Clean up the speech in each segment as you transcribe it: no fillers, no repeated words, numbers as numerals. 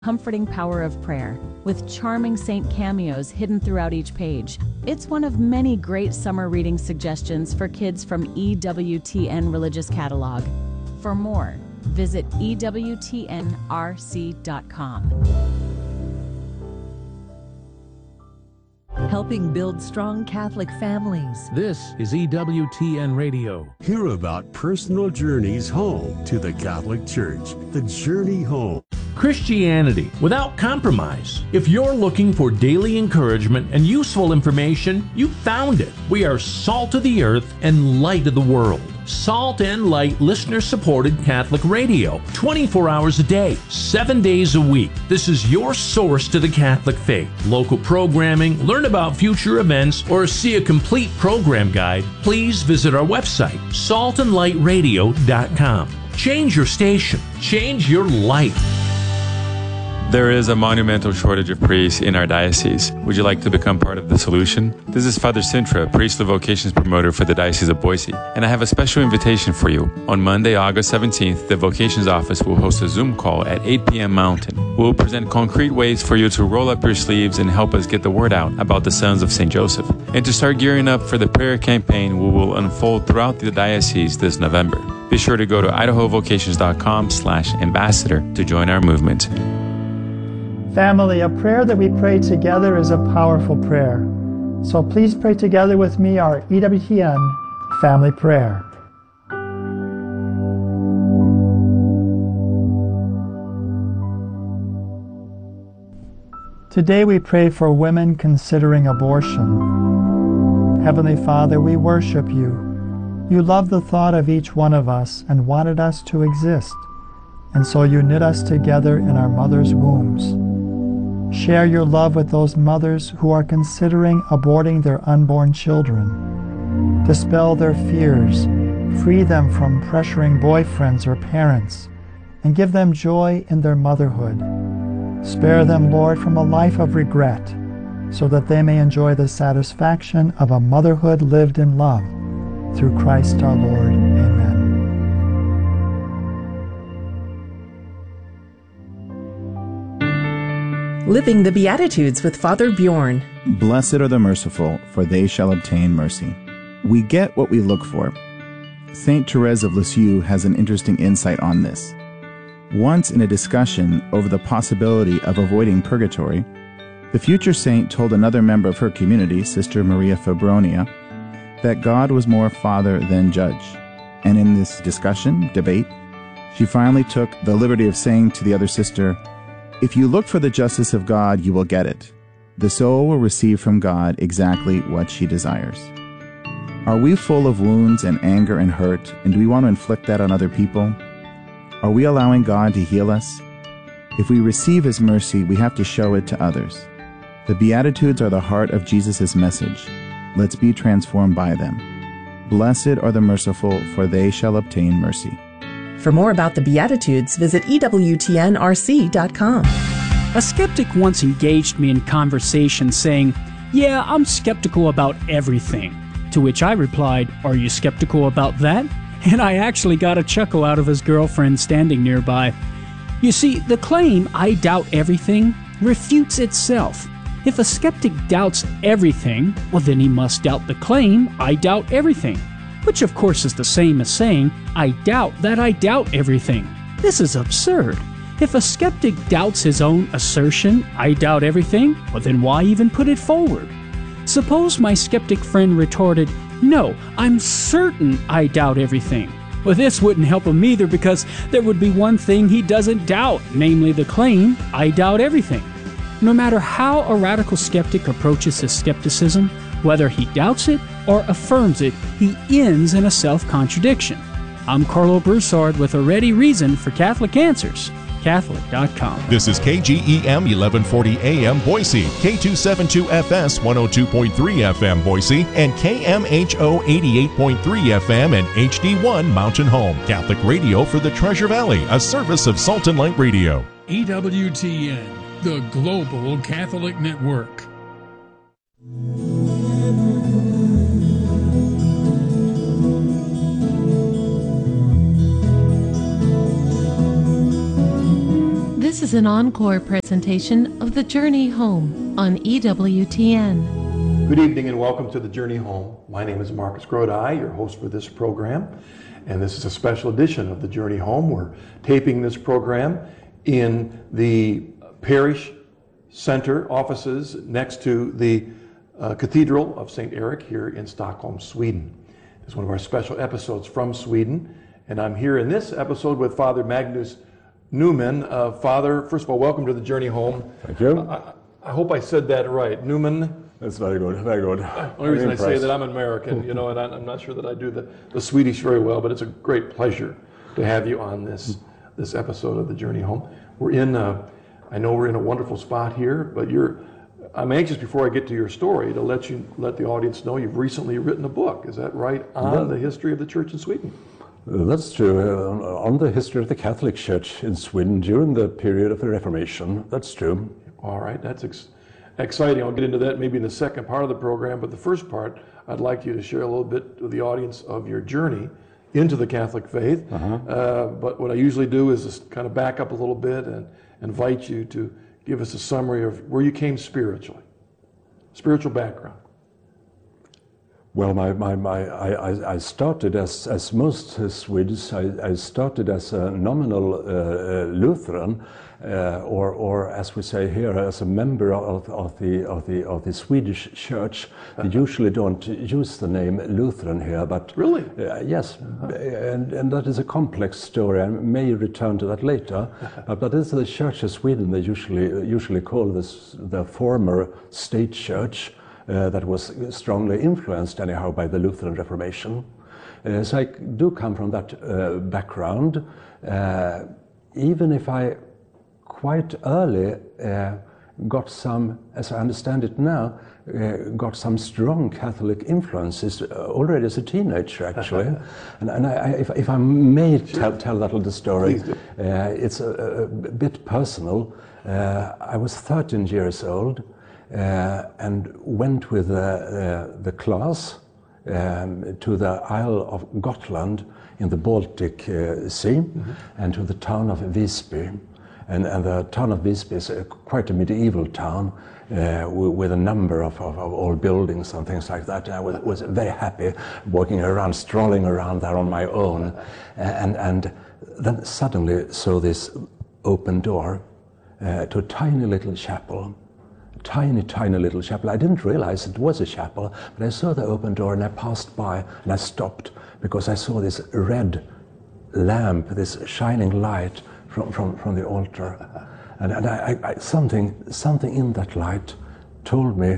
Comforting Power of Prayer, with charming saint cameos hidden throughout each page. It's one of many great summer reading suggestions for kids from EWTN Religious Catalog. For more, visit EWTNRC.com. Helping build strong Catholic families. This is EWTN Radio. Hear about personal journeys home to the Catholic Church. The Journey Home. Christianity without compromise. If you're looking for daily encouragement and useful information, you found it. We are salt of the earth and light of the world. Salt and Light listener-supported Catholic radio, 24 hours a day, 7 days a week. This is your source to the Catholic faith. Local programming, learn about future events, or see a complete program guide, please visit our website, saltandlightradio.com. Change your station. Change your life. There is a monumental shortage of priests in our diocese. Would you like to become part of the solution? This is Father Sintra, priestly vocations promoter for the Diocese of Boise, and I have a special invitation for you. On Monday, August 17th, the vocations office will host a Zoom call at 8 p.m. Mountain. We'll present concrete ways for you to roll up your sleeves and help us get the word out about the Sons of St. Joseph. And to start gearing up for the prayer campaign we will unfold throughout the diocese this November. Be sure to go to idahovocations.com/ambassador to join our movement. Family, a prayer that we pray together is a powerful prayer. So please pray together with me our EWTN family prayer. Today we pray for women considering abortion. Heavenly Father, we worship you. You love the thought of each one of us and wanted us to exist, and so you knit us together in our mother's wombs. Share your love with those mothers who are considering aborting their unborn children. Dispel their fears, free them from pressuring boyfriends or parents, and give them joy in their motherhood. Spare them, Lord, from a life of regret, so that they may enjoy the satisfaction of a motherhood lived in love. Through Christ our Lord. Amen. Living the Beatitudes with Father Bjorn. Blessed are the merciful, for they shall obtain mercy. We get what we look for. Saint Therese of Lisieux has an interesting insight on this. Once in a discussion over the possibility of avoiding purgatory, the future saint told another member of her community, Sister Maria Fabronia, that God was more father than judge. And in this debate, she finally took the liberty of saying to the other sister, "If you look for the justice of God, you will get it. The soul will receive from God exactly what she desires." Are we full of wounds and anger and hurt, and do we want to inflict that on other people? Are we allowing God to heal us? If we receive His mercy, we have to show it to others. The Beatitudes are the heart of Jesus' message. Let's be transformed by them. Blessed are the merciful, for they shall obtain mercy. For more about the Beatitudes, visit EWTNRC.com. A skeptic once engaged me in conversation saying, "Yeah, I'm skeptical about everything." To which I replied, "Are you skeptical about that?" And I actually got a chuckle out of his girlfriend standing nearby. You see, the claim, "I doubt everything," refutes itself. If a skeptic doubts everything, well then he must doubt the claim, "I doubt everything," which of course is the same as saying, "I doubt that I doubt everything." This is absurd. If a skeptic doubts his own assertion, "I doubt everything," well then why even put it forward? Suppose my skeptic friend retorted, "No, I'm certain I doubt everything." Well, this wouldn't help him either, because there would be one thing he doesn't doubt, namely the claim, "I doubt everything." No matter how a radical skeptic approaches his skepticism, whether he doubts it or affirms it, he ends in a self-contradiction. I'm Carlo Broussard with a ready reason for Catholic Answers. Catholic.com. This is KGEM 1140 AM Boise, K272FS 102.3 FM Boise, and KMHO 88.3 FM and HD1 Mountain Home. Catholic radio for the Treasure Valley, a service of Salt and Light Radio. EWTN, the Global Catholic Network. This This is an encore presentation of The Journey Home on EWTN. Good evening and welcome to The Journey Home. My name is Marcus Grodi, your host for this program. And this is a special edition of The Journey Home. We're taping this program in the parish center offices next to the Cathedral of St. Eric here in Stockholm, Sweden. It's one of our special episodes from Sweden. And I'm here in this episode with Father Magnus Newman. Father, first of all, welcome to The Journey Home. Thank you. I hope I said that right. Newman? That's very good, very good. The only reason I say that I'm American, and I'm not sure that I do the Swedish very well, but it's a great pleasure to have you on this episode of The Journey Home. I know we're in a wonderful spot here, but I'm anxious before I get to your story to let the audience know you've recently written a book. Is that right? On the history of the Church in Sweden. That's true. On the history of the Catholic Church in Sweden during the period of the Reformation. That's true. All right, that's exciting. I'll get into that maybe in the second part of the program, but the first part, I'd like you to share a little bit with the audience of your journey into the Catholic faith. But what I usually do is just kind of back up a little bit and invite you to give us a summary of where you came spiritually, spiritual background. Well, I started as most Swedes. I started as a nominal Lutheran, or as we say here, as a member of the Swedish Church. They usually don't use the name Lutheran here, but really, yes, and that is a complex story. I may return to that later. But it's the Church of Sweden. They usually call this the former state church. That was strongly influenced anyhow by the Lutheran Reformation. So I do come from that background, even if I quite early got some, as I understand it now, got some strong Catholic influences already as a teenager, actually. And if I may tell that little story, it's a bit personal. I was 13 years old. And went with the class to the Isle of Gotland in the Baltic Sea, and to the town of Visby. And the town of Visby is quite a medieval town with a number of old buildings and things like that. And I was very happy walking around, strolling around there on my own. And then suddenly saw this open door to a tiny little chapel. Tiny little chapel. I didn't realize it was a chapel, but I saw the open door and I passed by and I stopped because I saw this red lamp, this shining light from the altar. And I something in that light told me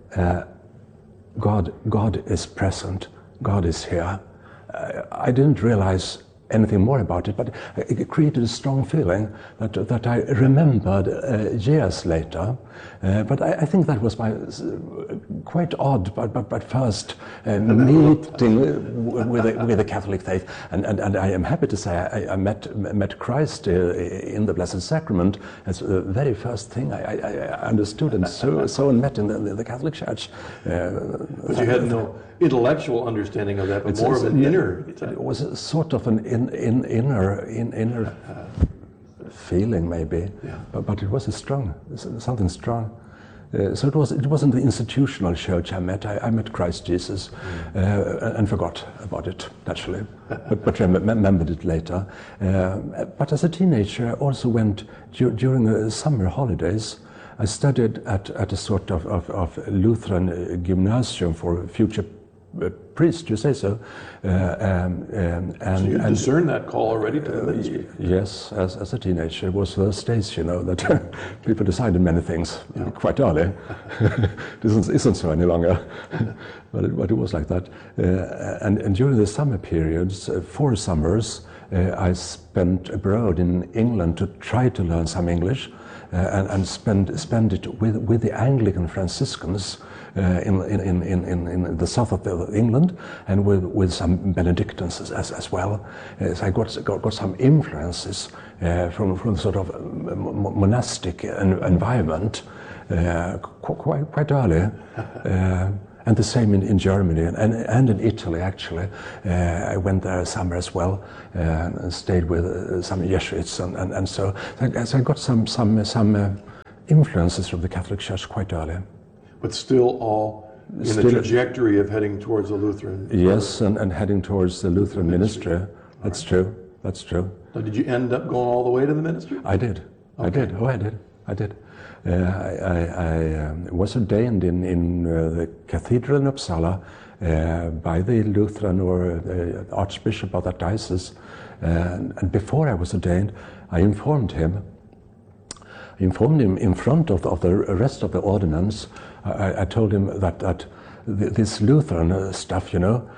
God is present, God is here. I didn't realize anything more about it, but it created a strong feeling that I remembered years later. But I think that was my quite odd, but first meeting with the Catholic faith, and I am happy to say I met Christ in the Blessed Sacrament as the very first thing I understood and saw and met in the Catholic Church. But you had no intellectual understanding of that, but more of an inner. It was a sort of an inner feeling, maybe, but it was something strong. So it wasn't the institutional church I met. I met Christ Jesus and forgot about it, naturally, but remembered it later. But as a teenager, I also went during the summer holidays. I studied at a sort of Lutheran gymnasium for future priest, you say so. So you discerned that call already to the ministry? Yes, as a teenager. It was those days, that people decided many things quite early. This isn't so any longer, but it was like that. And during the summer periods, 4 summers, I spent abroad in England to try to learn some English and spend it with the Anglican Franciscans in the south of England, and with some Benedictines as well. So I got some influences from sort of monastic environment quite early. And the same in Germany and in Italy, actually. I went there summer as well and stayed with some Jesuits. And so I got some influences from the Catholic Church quite early. But still all in the trajectory of heading towards the Lutheran? Yes, and heading towards the Lutheran ministry. That's true. That's true. So did you end up going all the way to the ministry? I did. Okay. I did. I was ordained in the cathedral in Uppsala by the Lutheran or Archbishop of that diocese. And before I was ordained, I informed him in front of the rest of the ordinance. I told him that this Lutheran stuff,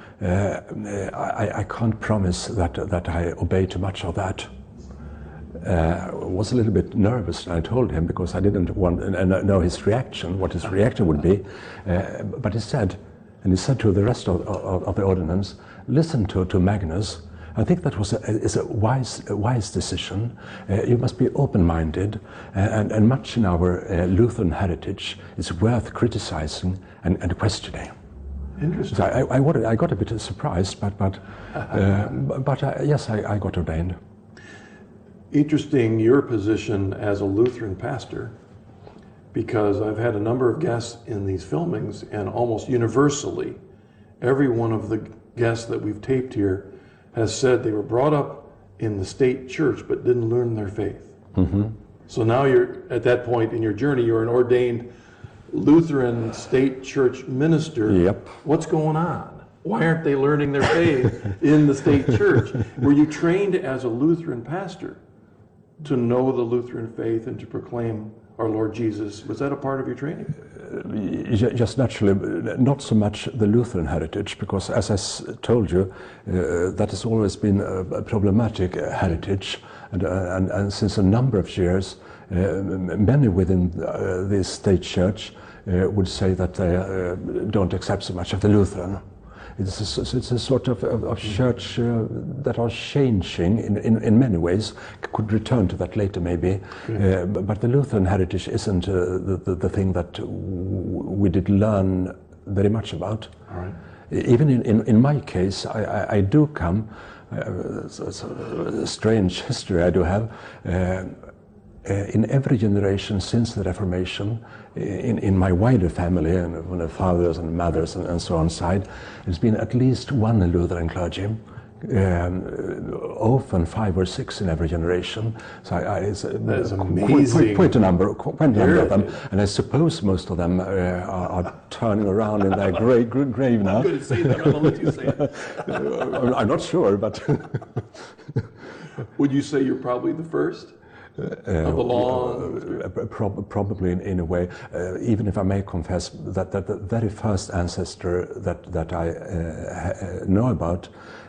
I can't promise that I obey too much of that. Was a little bit nervous, and I told him, because I didn't want to know his reaction, what his reaction would be. But he said to the rest of the ordinance, listen to Magnus. I think that is a wise decision. You must be open-minded, and much in our Lutheran heritage is worth criticizing and questioning. Interesting. So I got a bit surprised, but yes, I got ordained. Interesting your position as a Lutheran pastor, because I've had a number of guests in these filmings, and almost universally, every one of the guests that we've taped here has said they were brought up in the state church but didn't learn their faith. Mm-hmm. So now you're at that point in your journey, you're an ordained Lutheran state church minister. Yep. What's going on? Why aren't they learning their faith in the state church? Were you trained as a Lutheran pastor to know the Lutheran faith and to proclaim our Lord Jesus? Was that a part of your training? Just naturally, not so much the Lutheran heritage, because as I told you, that has always been a problematic heritage, and since a number of years, many within the state church would say that they don't accept so much of the Lutheran. It's a sort of church that are changing in many ways. Could return to that later maybe. But the Lutheran heritage isn't the thing that we did learn very much about. All right. Even in my case, I do come, it's a strange history I do have. In every generation since the Reformation, in my wider family, and from the fathers and mothers and so on side, there's been at least one Lutheran clergy, often 5 or 6 in every generation. So it's quite a number of them, and I suppose most of them are turning around in their grave now. I'm going to say that, I'll let you say it. I'm not sure, but... Would you say you're probably the first? Of the long... Probably in a way, even if I may confess that the very first ancestor that I know about,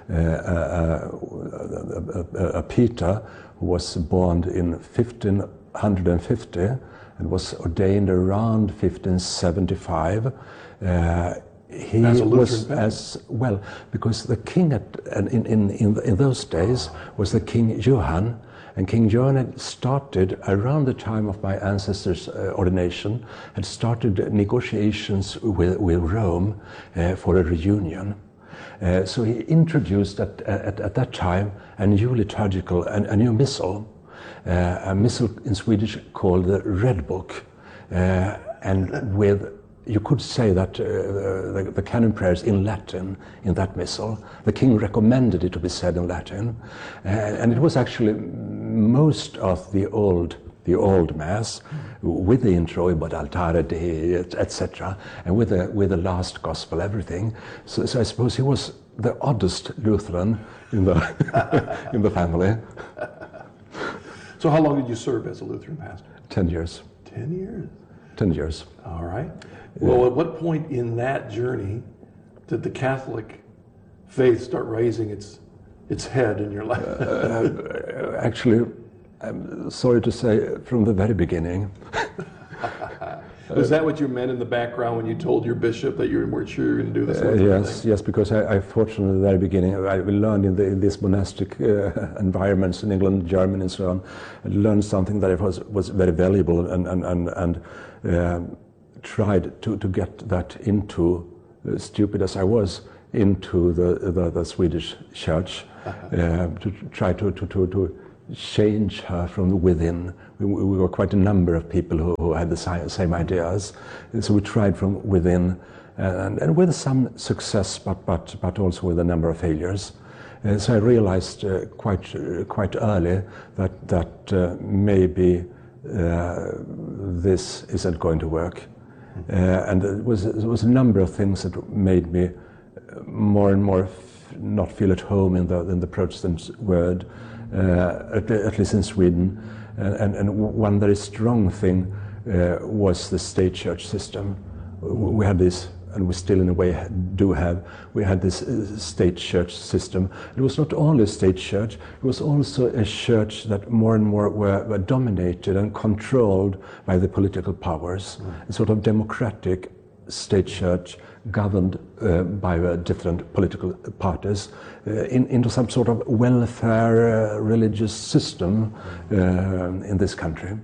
Peter, who was born in 1550 and was ordained around 1575. He was as well, because the king in those days was the King Johann. And King Johann had started, around the time of my ancestor's ordination, had started negotiations with Rome for a reunion. So he introduced at that time a new liturgical, a new missal, a missal in Swedish called the Red Book, and with, you could say that the canon prayers in Latin in that missal. The king recommended it to be said in Latin, and it was actually most of the old mass with the introit altare Dei, etc., and with the last gospel, everything. So I suppose he was the oddest Lutheran in the in the family. So how long did you serve as a Lutheran pastor? 10 years. 10 years. 10 years. All right. Well, at what point in that journey did the Catholic faith start raising its head in your life? Actually, I'm sorry to say, from the very beginning. Was that what you meant in the background when you told your bishop that you weren't sure you were going to do this? Yes, because I fortunately, at the very beginning, I learned in these monastic environments in England, Germany, and so on, I learned something that was very valuable, and tried to get that into stupid as I was, into the Swedish church to try to change her from within. We were quite a number of people who had the same ideas, and so we tried from within, and with some success, but also with a number of failures. So I realized quite early that maybe this isn't going to work, and there was a number of things that made me more and more not feel at home in the Protestant world, at least in Sweden. And one very strong thing was the state church system. We had this, and we still in a way do have, we had this state church system. It was not only a state church, it was also a church that more and more were dominated and controlled by the political powers. A sort of democratic state church governed by different political parties into some sort of welfare religious system in this country.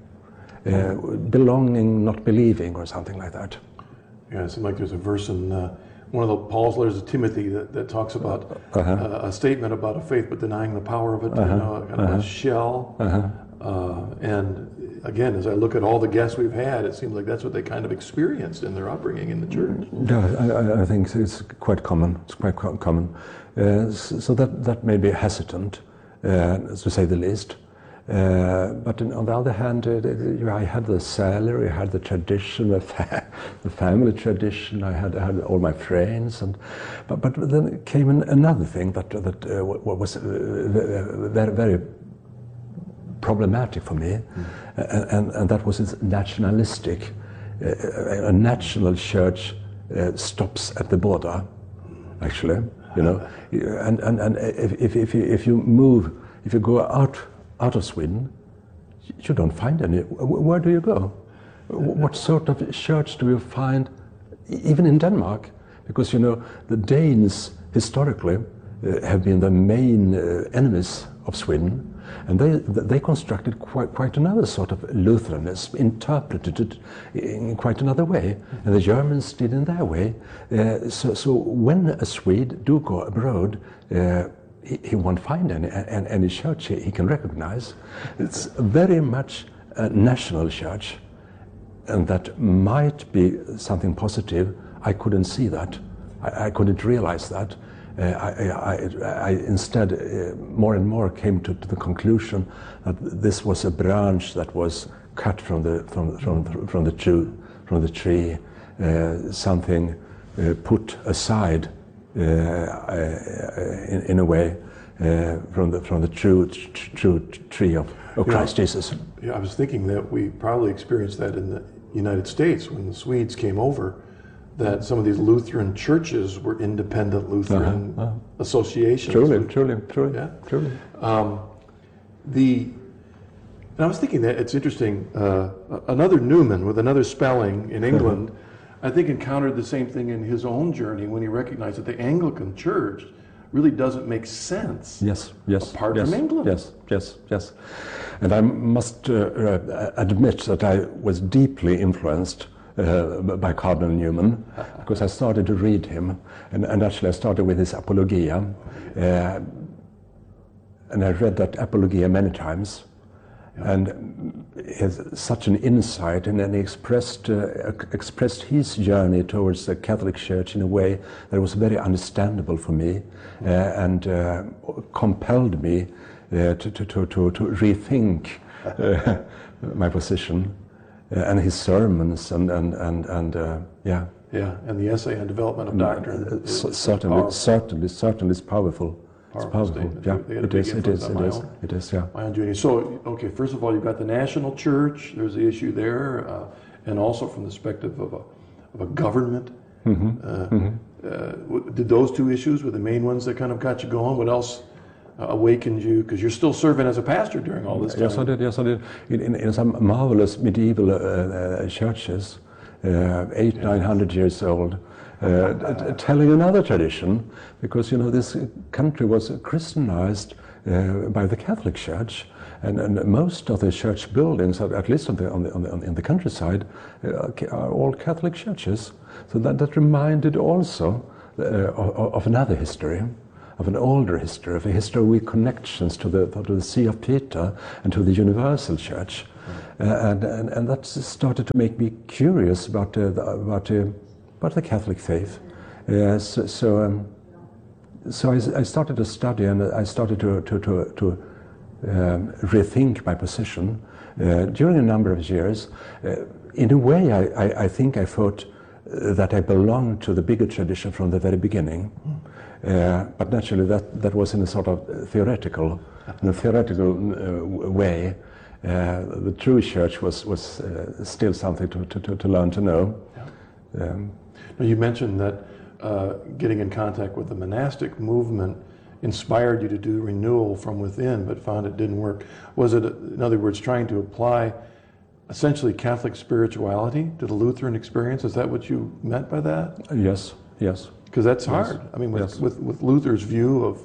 Belonging, not believing, or something like that. Yeah, it seems like there's a verse in one of the Paul's letters to Timothy that talks about a statement about a faith but denying the power of it, kind of a shell. And again, as I look at all the guests we've had, it seems like that's what they kind of experienced in their upbringing in the church. Yeah, I think it's quite common. It's quite common. So that made me hesitant, to say the least. But on the other hand, I had the salary, I had the tradition, the family tradition, I had all my friends, but then came another thing that was very, very problematic for me, and that was its nationalistic. A national church stops at the border, actually, you know, and if you move, if you go out of Sweden, you don't find any. Where do you go? What sort of church do you find, even in Denmark? Because, you know, the Danes historically have been the main enemies of Sweden, and they constructed quite another sort of Lutheranism, interpreted it in quite another way, and the Germans did in their way. So when a Swede do go abroad, he won't find any church he can recognize. It's very much a national church, and that might be something positive. I couldn't see that. I couldn't realize that. I instead more and more came to the conclusion that this was a branch that was cut from the tree, something put aside in a way from the true tree of Christ Jesus. Yeah, I was thinking that we probably experienced that in the United States when the Swedes came over, that some of these Lutheran churches were independent Lutheran associations. Truly. Yeah. Truly. And I was thinking that it's interesting, another Newman with another spelling in England, I think encountered the same thing in his own journey when he recognized that the Anglican Church really doesn't make sense. Yes. Apart from England. Yes. And I must admit that I was deeply influenced by Cardinal Newman, because I started to read him, and actually I started with his Apologia, and I read that Apologia many times, and he has such an insight, and then he expressed his journey towards the Catholic Church in a way that was very understandable for me, and compelled me to rethink my position. And his sermons and yeah, and the essay on development of doctrine. Certainly, it's powerful. It's powerful. Yeah, it is. Yeah. My own journey. So, okay, first of all, you've got the national church. There's the issue there, and also from the perspective of a government. Did those two issues were the main ones that kind of got you going? What else awakened you, because you're still serving as a pastor during all this time? Yes, I did. In some marvelous medieval churches, 800-900 years old, telling another tradition, because, you know, this country was Christianized by the Catholic Church, And most of the church buildings, at least in the countryside, are all Catholic churches. So that reminded also of another history, of an older history, of a history with connections to the See of Peter and to the Universal Church. And that started to make me curious about the Catholic faith. So I started to study, and I started to rethink my position during a number of years. In a way, I think I thought that I belonged to the bigger tradition from the very beginning. But naturally, that was in a sort of theoretical way. The true church was still something to learn to know. Yeah. Now you mentioned that getting in contact with the monastic movement inspired you to do renewal from within, but found it didn't work. Was it, in other words, trying to apply essentially Catholic spirituality to the Lutheran experience? Is that what you meant by that? Yes. Because that's hard. I mean, with Luther's view of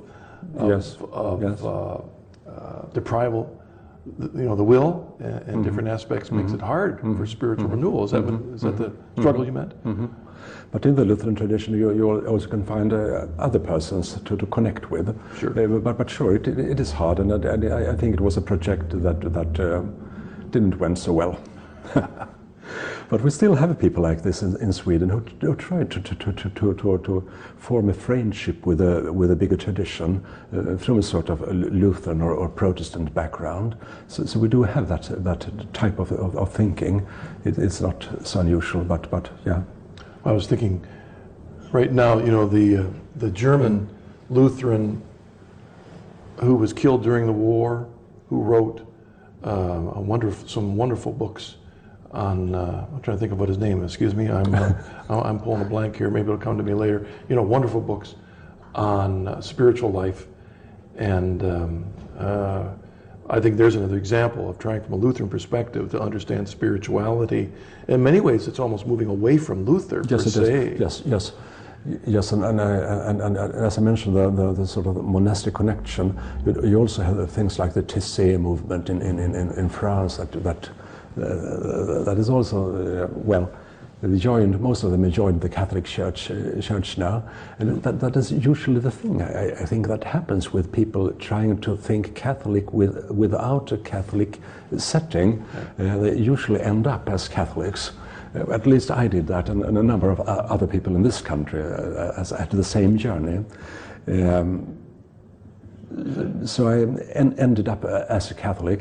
deprival, the will and different aspects makes it hard for spiritual renewal. Is that the struggle you meant? But in the Lutheran tradition, you also can find other persons to connect with. Sure. But sure, it is hard, and I think it was a project that didn't went so well. But we still have people like this in Sweden who try to form a friendship with a bigger tradition from a sort of Lutheran or Protestant background. So we do have that type of thinking. It's not so unusual, but yeah. I was thinking, right now, the German Lutheran who was killed during the war, who wrote some wonderful books on. I'm trying to think of what his name is. Excuse me, I'm pulling a blank here. Maybe it'll come to me later. Wonderful books on spiritual life, and I think there's another example of trying from a Lutheran perspective to understand spirituality. In many ways, it's almost moving away from Luther per se. Yes, and as I mentioned, the sort of monastic connection. You also have things like the Taizé movement in France that is also most of them are joined the Catholic Church now, and that is usually the thing. I think that happens with people trying to think Catholic without a Catholic setting. They usually end up as Catholics. At least I did that, and a number of other people in this country at the same journey. So I ended up as a Catholic.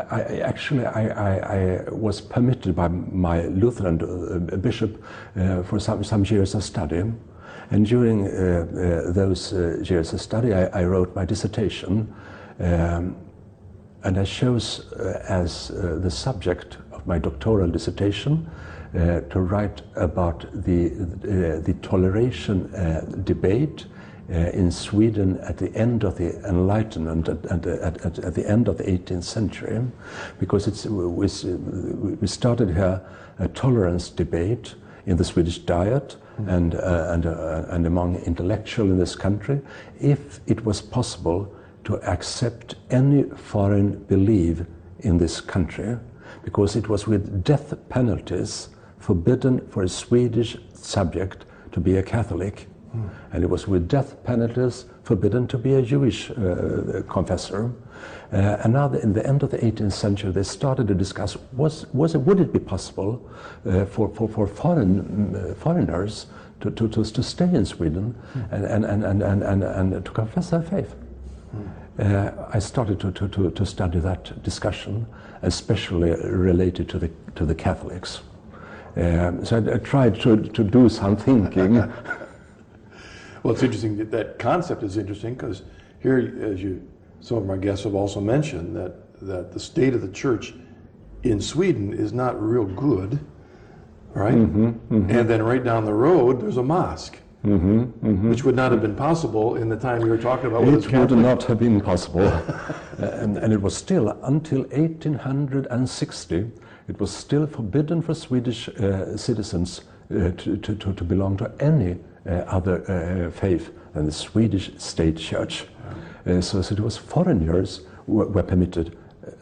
I was permitted by my Lutheran bishop for some years of study, and during those years of study I wrote my dissertation, and I chose as the subject of my doctoral dissertation to write about the toleration debate in Sweden at the end of the Enlightenment, at the end of the 18th century, because we started here a tolerance debate in the Swedish Diet and among intellectuals in this country, if it was possible to accept any foreign belief in this country, because it was with death penalties forbidden for a Swedish subject to be a Catholic. And it was with death penalties forbidden to be a Jewish confessor. And now, in the end of the 18th century, they started to discuss: would it be possible for foreigners to stay in Sweden and to confess their faith? I started to study that discussion, especially related to the Catholics. So I tried to do some thinking. Well, it's interesting that concept is interesting, because here, as some of my guests have also mentioned, that the state of the church in Sweden is not real good, right? And then right down the road, there's a mosque, which would not have been possible in the time you were talking about. It would not have been possible, and it was still until 1860. It was still forbidden for Swedish citizens to belong to any other faith than the Swedish state church. So it was foreigners who were permitted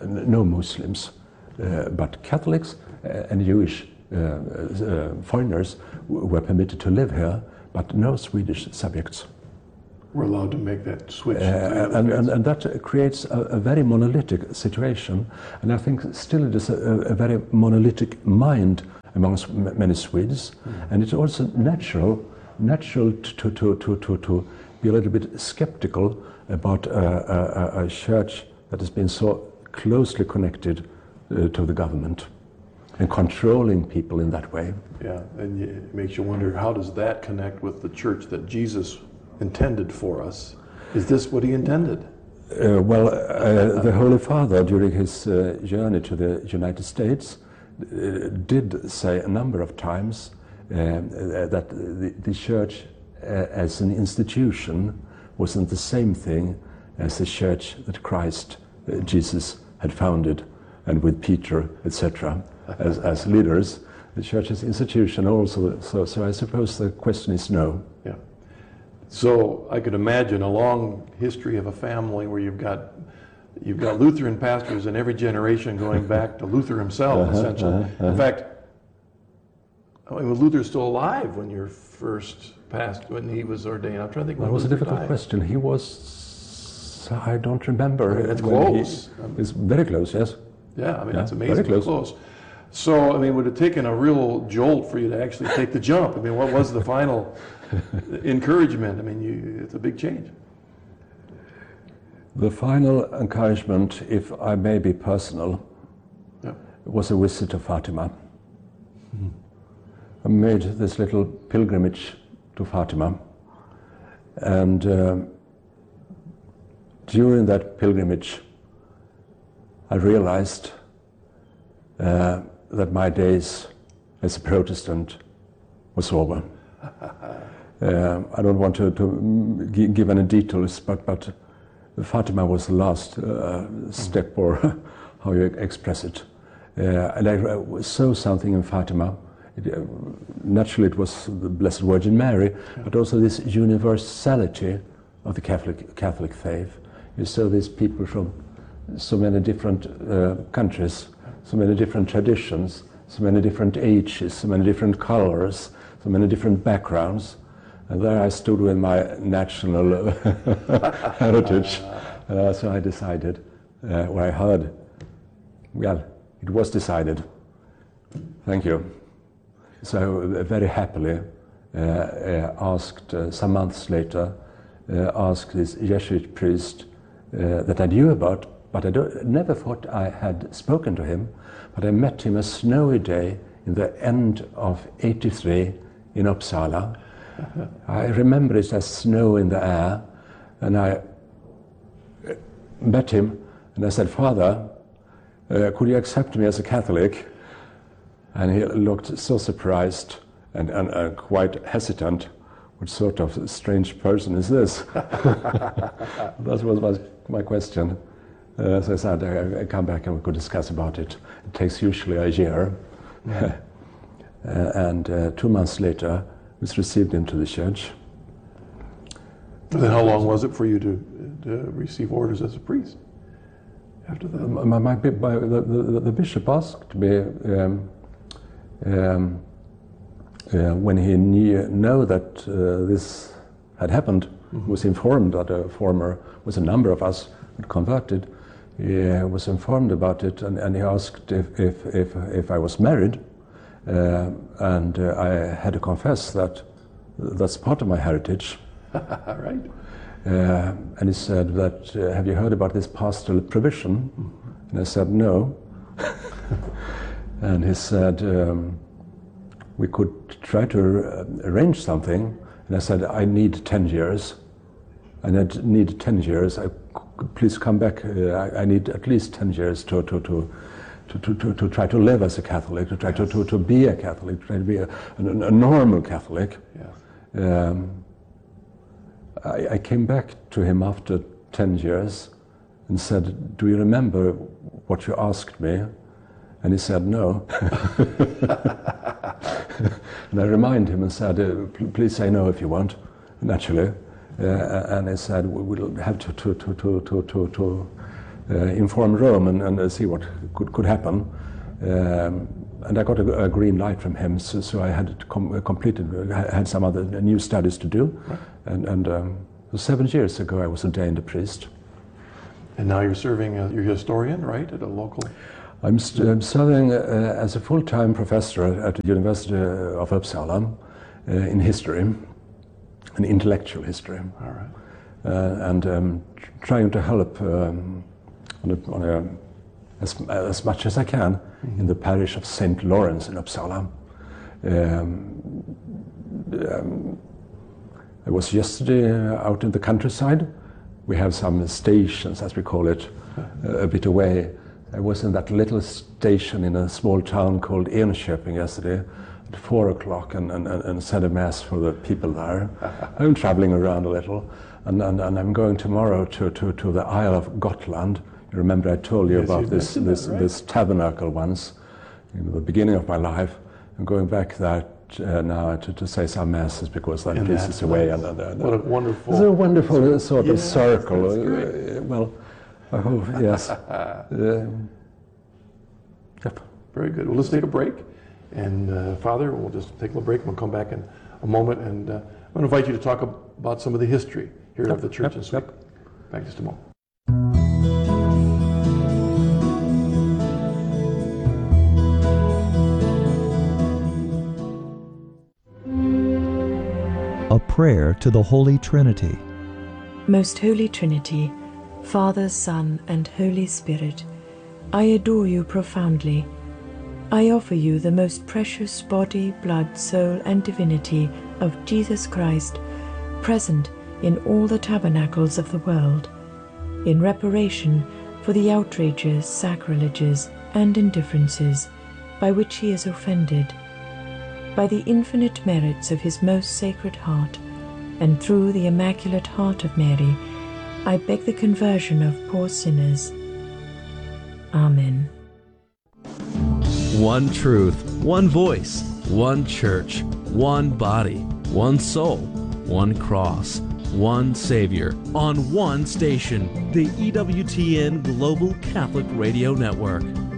no Muslims, but Catholics and Jewish foreigners were permitted to live here, but no Swedish subjects. We're allowed to make that switch. And that creates a very monolithic situation, and I think still it is a very monolithic mind amongst many Swedes, and it's also natural to be a little bit skeptical about a church that has been so closely connected to the government and controlling people in that way. Yeah, and it makes you wonder, how does that connect with the church that Jesus intended for us? Is this what he intended? The Holy Father, during his journey to the United States, did say a number of times that the church as an institution wasn't the same thing as the church that Christ, Jesus, had founded, and with Peter, etc., as leaders. The church as institution also, so I suppose the question is no. Yeah. So I could imagine a long history of a family where you've got Lutheran pastors in every generation going back to Luther himself, essentially. In fact, I mean, was Luther still alive when your first pastor, when he was ordained? I'm trying to think. That was a difficult question. He was, I don't remember. I mean, it's close. It's very close, yes. Yeah, I mean, that's amazingly close. So, I mean, would it have taken a real jolt for you to actually take the jump? I mean, what was the final encouragement? I mean, it's a big change. The final encouragement, if I may be personal, was a visit to Fatima. I made this little pilgrimage to Fatima, and during that pilgrimage I realized that my days as a Protestant was over. I don't want to give any details, but Fatima was the last step, or how you express it. And I saw something in Fatima. Naturally, it was the Blessed Virgin Mary, but also this universality of the Catholic faith. You saw these people from so many different countries, so many different traditions, so many different ages, so many different colors, so many different backgrounds. And there I stood with my national heritage. So I decided, or I heard, well, it was decided. Thank you. So very happily asked, some months later, asked this Jesuit priest that I knew about, but I never thought I had spoken to him, but I met him a snowy day in the end of '83 in Uppsala. I remember it as snow in the air, and I met him and I said, "Father, could you accept me as a Catholic?" And he looked so surprised and quite hesitant. What sort of strange person is this? That was my question. So I said, I come back and we could discuss about it. It takes usually a year. And 2 months later, I was received into the church. And then how long was it for you to receive orders as a priest after that? The bishop asked me when he knew that this had happened, was informed that a number of us had converted. He was informed about it, and he asked if I was married, and I had to confess that that's part of my heritage. Right. And he said that, have you heard about this pastoral provision? And I said, no. And he said, we could try to arrange something. And I said, I need 10 years. And I need 10 years. Please come back. I need at least 10 years to try to live as a Catholic, to try to be a Catholic, to try to be a normal Catholic. Yeah. I came back to him after 10 years and said, do you remember what you asked me? And he said, no. And I reminded him and said, please say no if you want, naturally. And he said, we'll have to inform Rome and see what could happen. And I got a green light from him, so I had had some other new studies to do. Right. And 7 years ago I was ordained a priest. And now you're serving, you're a historian, right, at a local... I'm serving as a full-time professor at the University of Uppsala in history, in intellectual history. All right. And trying to help as much as I can in the parish of St. Lawrence in Uppsala. I was yesterday out in the countryside. We have some stations, as we call it, a bit away. I was in that little station in a small town called Enköping yesterday at 4 o'clock and said a mass for the people there. I'm traveling around a little, and I'm going tomorrow to the Isle of Gotland. You remember I told you about this tabernacle once, in the beginning of my life. I'm going back there now to say some masses because that piece is away. What a wonderful... It's a wonderful sort of circle. Well, oh, yes. Yep. Very good. Well, let's take a break. And Father, we'll just take a little break and we'll come back in a moment. And I'm going to invite you to talk about some of the history here of the church this week. Back in just a moment. A prayer to the Holy Trinity. Most Holy Trinity, Father, Son, and Holy Spirit, I adore you profoundly. I offer you the most precious body, blood, soul, and divinity of Jesus Christ, present in all the tabernacles of the world, in reparation for the outrages, sacrileges, and indifferences by which he is offended. By the infinite merits of his most sacred heart, and through the Immaculate Heart of Mary, I beg the conversion of poor sinners. Amen. One truth, one voice, one church, one body, one soul, one cross, one Savior, on one station. The EWTN Global Catholic Radio Network.